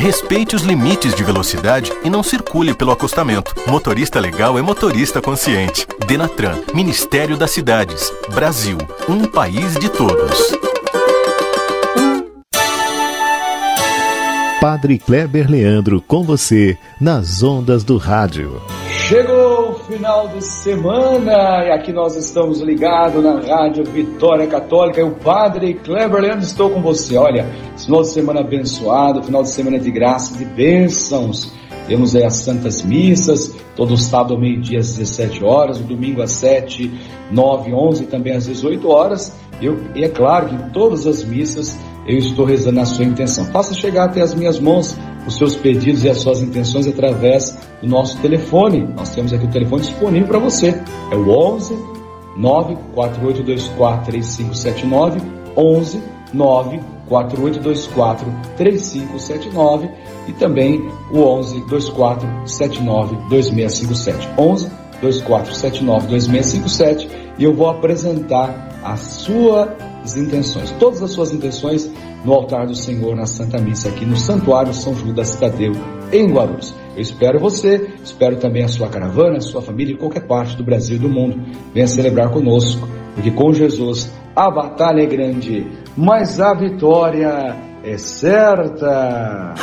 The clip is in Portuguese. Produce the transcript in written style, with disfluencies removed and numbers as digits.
Respeite os limites de velocidade e não circule pelo acostamento. Motorista legal é motorista consciente. Denatran, Ministério das Cidades. Brasil, um país de todos. Padre Kleber Leandro com você nas ondas do rádio. Chegou o final de semana e aqui nós estamos ligados na Rádio Vitória Católica. Eu, Padre Kleber Leandro, estou com você. Olha, final de semana abençoado, final de semana de graça, de bênçãos. Temos aí as Santas Missas, todo sábado ao meio-dia às 17 horas, o domingo às 7, 9, 11 e também às 18 horas. E é claro que em todas as missas eu estou rezando a sua intenção. Faça chegar até as minhas mãos os seus pedidos e as suas intenções através do nosso telefone. Nós temos aqui o telefone disponível para você. É o 11 94824 3579, 11 94824 3579 e também o 11 2479 2657. 11 2479 2657 e eu vou apresentar as suas intenções, todas as suas intenções no altar do Senhor na Santa Missa aqui no Santuário São Judas Tadeu em Guarulhos. Eu espero você, espero também a sua caravana, a sua família em qualquer parte do Brasil e do mundo. Venha celebrar conosco, porque com Jesus a batalha é grande, mas a vitória é certa.